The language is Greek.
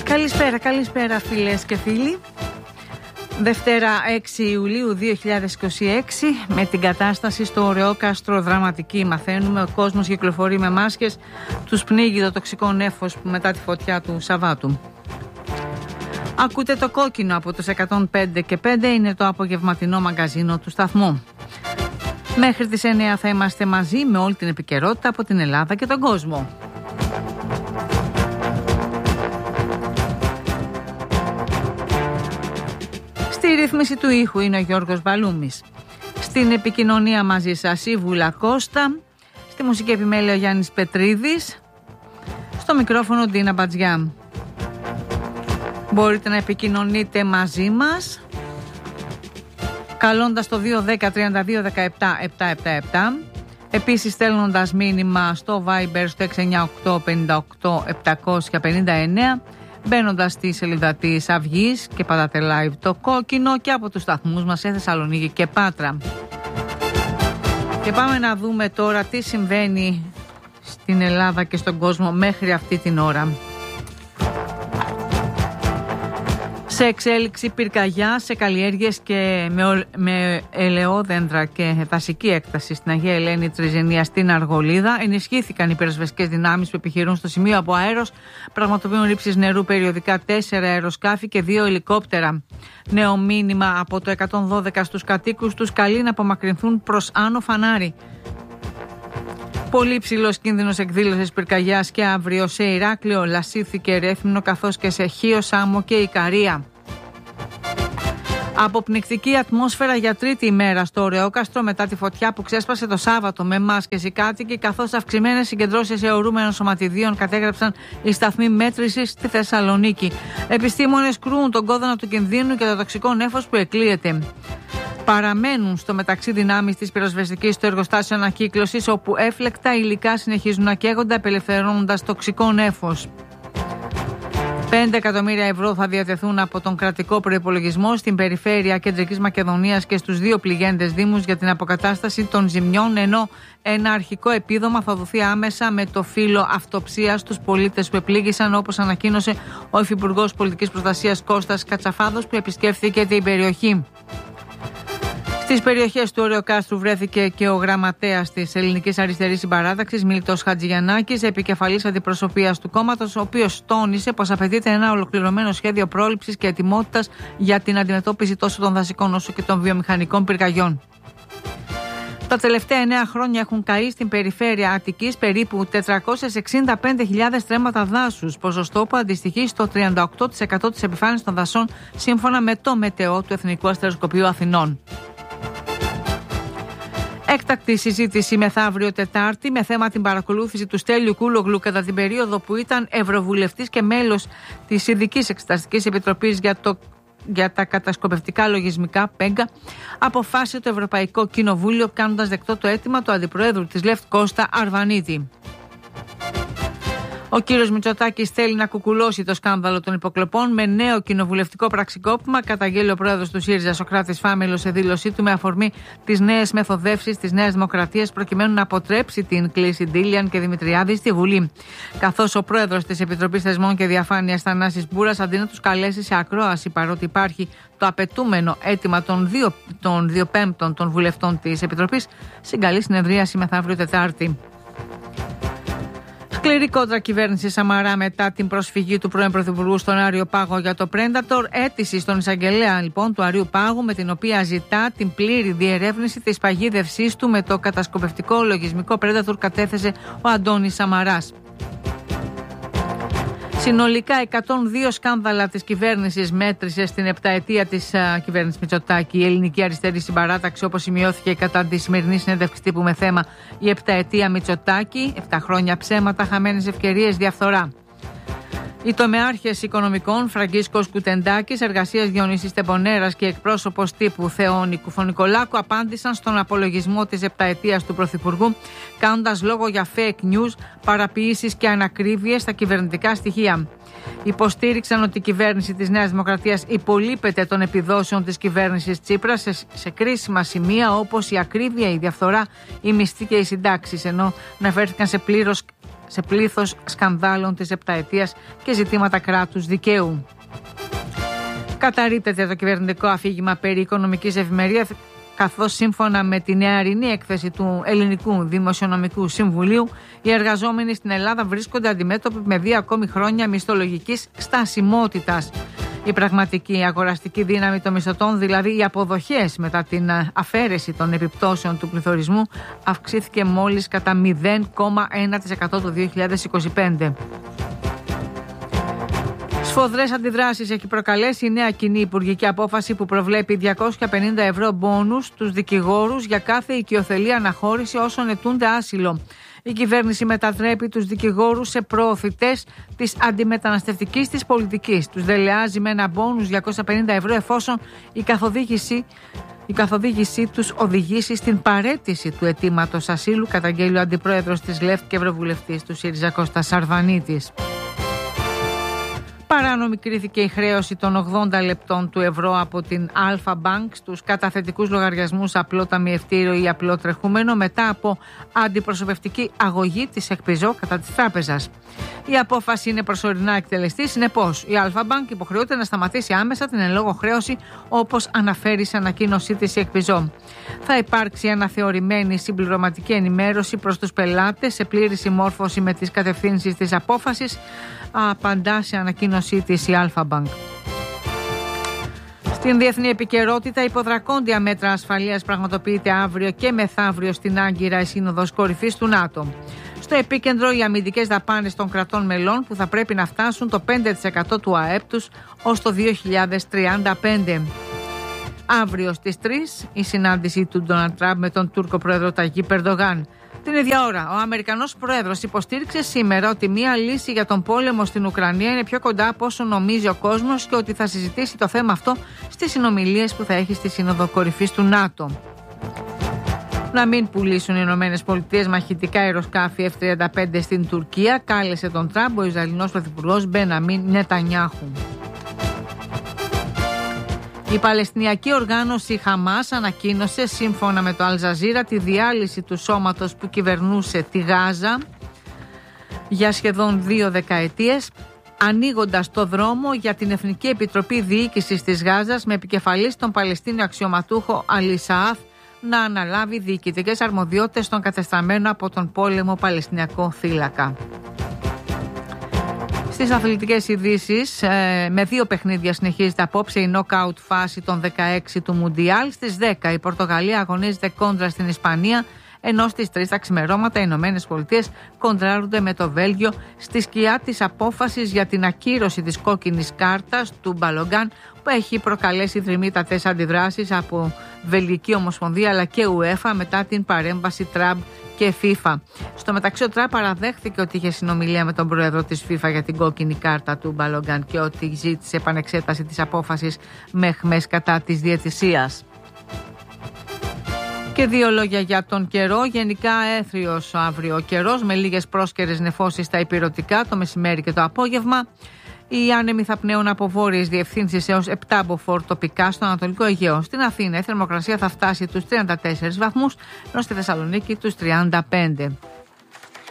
Καλησπέρα φίλες και φίλοι. Δευτέρα 6 Ιουλίου 2026, με την κατάσταση στο Ωρεόκαστρο δραματική. Μαθαίνουμε, ο κόσμος κυκλοφορεί με μάσκες, τους πνίγει το τοξικό νέφος μετά τη φωτιά του Σαββάτου. Ακούτε το κόκκινο από τους 105 και 5, είναι το απογευματινό μαγκαζίνο του σταθμού. Μέχρι τις 9 θα είμαστε μαζί με όλη την επικαιρότητα από την Ελλάδα και τον κόσμο. Στη ρύθμιση του ήχου είναι ο Γιώργος Βαλούμης. Στην επικοινωνία μαζί σας η Βούλα Κώστα. Στη μουσική επιμέλεια ο Γιάννης Πετρίδης. Στο μικρόφωνο Ντίνα Μπατζιά. Μπορείτε να επικοινωνείτε μαζί μας καλώντας το 210-32-17-777. Επίσης στέλνοντας μήνυμα στο Viber στο 698-58-759, μπαίνοντας στη σελίδα της Αυγής και πατάτε live το κόκκινο, και από τους σταθμούς μας σε Θεσσαλονίκη και Πάτρα. Και πάμε να δούμε τώρα τι συμβαίνει στην Ελλάδα και στον κόσμο μέχρι αυτή την ώρα. Σε εξέλιξη πυρκαγιά σε καλλιέργειες και με ελαιόδεντρα και δασική έκταση στην Αγία Ελένη Τριζενία στην Αργολίδα. Ενισχύθηκαν οι πυροσβεστικές δυνάμεις που επιχειρούν στο σημείο από αέρος, πραγματοποιούν ρήψεις νερού περιοδικά 4 αεροσκάφη και 2 ελικόπτερα. Νέο μήνυμα από το 112 στους κατοίκους τους, καλεί να απομακρυνθούν προς Άνω Φανάρι. Πολύ ψηλός κίνδυνος εκδήλωσης πυρκαγιάς και αύριο σε Ηράκλειο, Λασίθι και Ρέθυμνο, καθώς και σε Χίο, Σάμο και Ικαρία. Αποπνικτική ατμόσφαιρα για τρίτη ημέρα στο Ωρεόκαστρο μετά τη φωτιά που ξέσπασε το Σάββατο, με μάσκες οι κάτοικοι, καθώς αυξημένες συγκεντρώσεις αιωρούμενων σωματιδίων κατέγραψαν οι σταθμοί μέτρησης στη Θεσσαλονίκη. Επιστήμονες κρούουν τον κόδωνα του κινδύνου και το τοξικό νέφος που εκλείεται. Παραμένουν στο μεταξύ δυνάμεις της πυροσβεστικής στο εργοστάσιο ανακύκλωσης, όπου έφλεκτα υλικά συνεχίζουν να καίγονται, απελευθερώνοντας τοξικό νέφος. 5 εκατομμύρια ευρώ θα διατεθούν από τον κρατικό προϋπολογισμό στην περιφέρεια Κεντρικής Μακεδονίας και στους 2 πληγέντες δήμους για την αποκατάσταση των ζημιών, ενώ ένα αρχικό επίδομα θα δοθεί άμεσα με το φύλλο αυτοψίας στους πολίτες που επλήγησαν, όπως ανακοίνωσε ο Υφυπουργός Πολιτικής Προστασίας Κώστας Κατσαφάδος, που επισκέφθηκε την περιοχή. Στις περιοχές του Ωρεοκάστρου βρέθηκε και ο γραμματέας της Ελληνικής Αριστερής Συμπαράταξης, Μίλτος Χατζηγιαννάκης, επικεφαλής αντιπροσωπείας του κόμματος, ο οποίος τόνισε πως απαιτείται ένα ολοκληρωμένο σχέδιο πρόληψης και ετοιμότητας για την αντιμετώπιση τόσο των δασικών όσο και των βιομηχανικών πυρκαγιών. Τα τελευταία 9 χρόνια έχουν καεί στην περιφέρεια Αττικής περίπου 465.000 στρέμματα δάσους, ποσοστό που αντιστοιχεί στο 38% της επιφάνειας των δασών, σύμφωνα με το ΜΕΤΕΟ του Εθνικού Αστεροσκοπείου Αθηνών. Έκτακτη συζήτηση μεθαύριο Τετάρτη με θέμα την παρακολούθηση του Στέλιου Κούλογλου κατά την περίοδο που ήταν Ευρωβουλευτής και μέλος της Ειδικής Εξεταστικής Επιτροπής για τα κατασκοπευτικά λογισμικά, ΠΕΓΚΑ, αποφάσισε το Ευρωπαϊκό Κοινοβούλιο, κάνοντας δεκτό το αίτημα του Αντιπροέδρου της ΛΕΦΤ Κώστα Αρβανίτη. Ο κύριος Μητσοτάκης θέλει να κουκουλώσει το σκάνδαλο των υποκλοπών με νέο κοινοβουλευτικό πραξικόπημα, καταγγέλει ο πρόεδρος του ΣΥΡΙΖΑ Σωκράτης Φάμελος σε δήλωσή του, με αφορμή τις νέες μεθοδεύσεις της Νέας Δημοκρατίας προκειμένου να αποτρέψει την κλίση Ντίλιαν και Δημητριάδη στη Βουλή. Καθώς ο πρόεδρος της Επιτροπής Θεσμών και Διαφάνειας Θανάσης Μπούρας, αντί να τους καλέσει σε ακρόαση, παρότι υπάρχει το απαιτούμενο αίτημα των 2/5 των βουλευτών της Επιτροπής, συγκαλεί συνεδρίαση μεθαύριο Τετάρτη. Σκληρή κόντρα κυβέρνηση Σαμαρά μετά την προσφυγή του πρώην Πρωθυπουργού στον Άριο Πάγο για το Predator. Αίτηση στον εισαγγελέα λοιπόν του Αρείου Πάγου, με την οποία ζητά την πλήρη διερεύνηση της παγίδευσής του με το κατασκοπευτικό λογισμικό Predator, κατέθεσε ο Αντώνης Σαμαράς. Συνολικά 102 σκάνδαλα της κυβέρνησης μέτρησε στην επταετία της κυβέρνησης Μητσοτάκη η Ελληνική Αριστερή Συμπαράταξη, όπως σημειώθηκε κατά τη σημερινή συνέντευξη τύπου με θέμα «Η επταετία Μητσοτάκη, 7 χρόνια ψέματα, χαμένες ευκαιρίες, διαφθορά». Οι τομεάρχες οικονομικών Φραγκίσκος Κουτεντάκης, Εργασίας Διονύσης Τεμπονέρας και εκπρόσωπος τύπου Θεόνη Κουφονικολάκου απάντησαν στον απολογισμό της επταετίας του Πρωθυπουργού, κάνοντας λόγο για fake news, παραποιήσεις και ανακρίβειες στα κυβερνητικά στοιχεία. Υποστήριξαν ότι η κυβέρνηση της Νέας Δημοκρατίας υπολείπεται των επιδόσεων της κυβέρνησης Τσίπρας σε κρίσιμα σημεία, όπως η ακρίβεια, η διαφθορά, η μισθή και οι συντάξεις, ενώ αναφέρθηκαν σε πλήρως σε πλήθος σκανδάλων της επταετίας και ζητήματα κράτους δικαίου. Καταρρίπτεται το κυβερνητικό αφήγημα περί οικονομικής ευημερίας, καθώς σύμφωνα με τη νεαρινή έκθεση του Ελληνικού Δημοσιονομικού Συμβουλίου, οι εργαζόμενοι στην Ελλάδα βρίσκονται αντιμέτωποι με 2 ακόμη χρόνια μισθολογικής στασιμότητας. Η πραγματική αγοραστική δύναμη των μισθωτών, δηλαδή οι αποδοχές μετά την αφαίρεση των επιπτώσεων του πληθωρισμού, αυξήθηκε μόλις κατά 0,1% το 2025. Σφοδρές αντιδράσεις έχει προκαλέσει η νέα κοινή υπουργική απόφαση που προβλέπει 250 ευρώ μπόνους στους δικηγόρους για κάθε οικειοθελή αναχώρηση όσων αιτούνται άσυλο. Η κυβέρνηση μετατρέπει τους δικηγόρους σε προωθητές της αντιμεταναστευτικής της πολιτικής. Τους δελεάζει με ένα μπόνους 250 ευρώ εφόσον η καθοδήγησή τους οδηγήσει στην παραίτηση του αιτήματος ασύλου, καταγγέλει ο αντιπρόεδρος της ΛΕΦΤ και ευρωβουλευτής του ΣΥΡΙΖΑ Κώστας Σαρβανίτης. Παράνομη κρίθηκε η χρέωση των 80 λεπτών του ευρώ από την Alpha Bank στους καταθετικούς λογαριασμούς απλό ταμιευτήριο ή απλό τρεχούμενο μετά από αντιπροσωπευτική αγωγή της ΕΚΠΙΖΟ κατά της τράπεζας. Η απόφαση είναι προσωρινά εκτελεστή, συνεπώς η Alpha Bank υποχρεούται να σταματήσει άμεσα την εν λόγω χρέωση, όπως αναφέρει σε ανακοίνωσή της η ΕΚΠΙΖΟ. Θα υπάρξει αναθεωρημένη συμπληρωματική ενημέρωση προς τους πελάτες σε πλήρη συμμόρφωση με τις κατευθύνσεις της απόφασης, απαντά σε ανακοίνωσή της η Alpha Bank. Στην διεθνή επικαιρότητα, υποδρακόντια μέτρα ασφαλείας πραγματοποιείται αύριο και μεθαύριο στην Άγκυρα η Σύνοδος Κορυφής του ΝΑΤΟ. Στο επίκεντρο οι αμυντικές δαπάνες των κρατών μελών που θα πρέπει να φτάσουν το 5% του ΑΕΠ τους ως το 2035. Αύριο στις 3 η συνάντηση του Ντόναλντ Τραμπ με τον Τούρκο πρόεδρο Ταγίπ Ερντογάν. Την ίδια ώρα, ο Αμερικανός πρόεδρος υποστήριξε σήμερα ότι μία λύση για τον πόλεμο στην Ουκρανία είναι πιο κοντά από όσο νομίζει ο κόσμος και ότι θα συζητήσει το θέμα αυτό στις συνομιλίες που θα έχει στη Σύνοδο Κορυφής του ΝΑΤΟ. Να μην πουλήσουν οι ΗΠΑ μαχητικά αεροσκάφη F-35 στην Τουρκία, κάλεσε τον Τραμπ ο Ισραηλινός πρωθυπουργός Μπεναμίν Νετανιάχου. Η Παλαιστινιακή οργάνωση Χαμάς ανακοίνωσε σύμφωνα με το Αλ-Τζαζίρα τη διάλυση του σώματος που κυβερνούσε τη Γάζα για σχεδόν 2 δεκαετίες, ανοίγοντας το δρόμο για την Εθνική Επιτροπή Διοίκησης της Γάζας με επικεφαλής τον Παλαιστίνιο αξιωματούχο Αλι Σαάθ να αναλάβει διοικητικές αρμοδιότητες στον κατεστραμμένο από τον πόλεμο Παλαιστινιακό θύλακα. Στις αθλητικές ειδήσεις, με 2 παιχνίδια συνεχίζεται απόψε η knockout φάση των 16 του Μουντιάλ. Στις 10 η Πορτογαλία αγωνίζεται κόντρα στην Ισπανία, ενώ στις 3 τα ξημερώματα οι Ηνωμένες Πολιτείες κοντράρονται με το Βέλγιο στη σκιά της απόφασης για την ακύρωση της κόκκινης κάρτας του Μπαλογκάν, που έχει προκαλέσει δρυμύτατες αντιδράσεις από Βελγική Ομοσπονδία αλλά και UEFA μετά την παρέμβαση Τραμπ και FIFA. Στο μεταξύ, ο Τραμπ παραδέχθηκε ότι είχε συνομιλία με τον πρόεδρο της FIFA για την κόκκινη κάρτα του Μπαλογκάν και ότι ζήτησε επανεξέταση της απόφασης με αιχμές κατά της διαιτησίας. Και 2 λόγια για τον καιρό. Γενικά έθριος αύριο ο καιρός με λίγες πρόσκαιρες νεφώσεις στα ηπειρωτικά το μεσημέρι και το απόγευμα. Οι άνεμοι θα πνέουν από βόρειες διευθύνσεις έως 7 μποφόρ τοπικά στο Ανατολικό Αιγαίο. Στην Αθήνα η θερμοκρασία θα φτάσει τους 34 βαθμούς, ενώ στη Θεσσαλονίκη τους 35.